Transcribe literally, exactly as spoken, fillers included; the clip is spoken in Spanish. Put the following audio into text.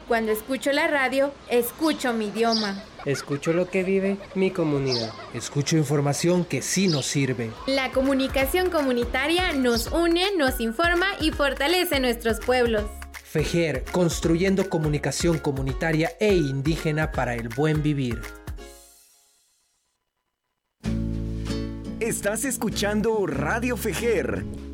Cuando escucho la radio, escucho mi idioma. Escucho lo que vive mi comunidad. Escucho información que sí nos sirve. La comunicación comunitaria nos une, nos informa y fortalece nuestros pueblos. FEJER, construyendo comunicación comunitaria e indígena para el buen vivir. Estás escuchando Radio FEJER,